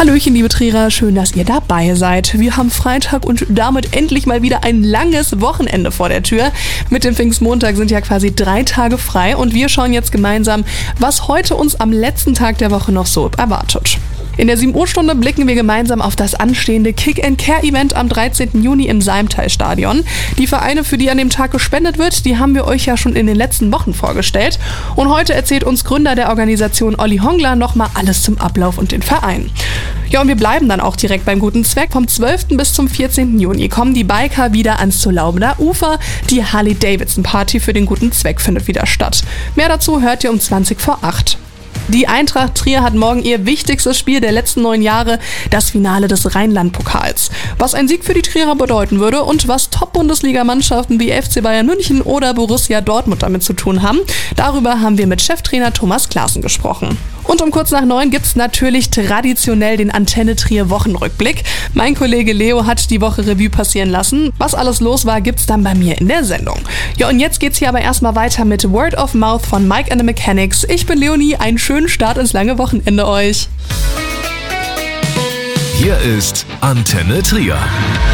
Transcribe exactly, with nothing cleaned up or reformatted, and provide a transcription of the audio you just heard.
Hallöchen, liebe Trierer, schön, dass ihr dabei seid. Wir haben Freitag und damit endlich mal wieder ein langes Wochenende vor der Tür. Mit dem Pfingstmontag sind ja quasi drei Tage frei und wir schauen jetzt gemeinsam, was heute uns am letzten Tag der Woche noch so erwartet. In der sieben Uhr Stunde blicken wir gemeinsam auf das anstehende Kick-and-Care-Event am dreizehnten Juni im Salmtal-Stadion. Die Vereine, für die an dem Tag gespendet wird, die haben wir euch ja schon in den letzten Wochen vorgestellt. Und heute erzählt uns Gründer der Organisation Olli Hongler nochmal alles zum Ablauf und den Verein. Ja, und wir bleiben dann auch direkt beim guten Zweck. Vom zwölften bis zum vierzehnten Juni kommen die Biker wieder ans Zurlaubener Ufer. Die Harley-Davidson-Party für den guten Zweck findet wieder statt. Mehr dazu hört ihr um zwanzig vor acht. Die Eintracht Trier hat morgen ihr wichtigstes Spiel der letzten neun Jahre, das Finale des Rheinland-Pokals. Was ein Sieg für die Trierer bedeuten würde und was Top-Bundesliga-Mannschaften wie F C Bayern München oder Borussia Dortmund damit zu tun haben, darüber haben wir mit Cheftrainer Thomas Klaassen gesprochen. Und um kurz nach neun gibt's natürlich traditionell den Antenne Trier Wochenrückblick. Mein Kollege Leo hat die Woche Revue passieren lassen. Was alles los war, gibt's dann bei mir in der Sendung. Ja, und jetzt geht's hier aber erstmal weiter mit Word of Mouth von Mike and the Mechanics. Ich bin Leonie, einen schönen Start ins lange Wochenende euch. Hier ist Antenne Trier.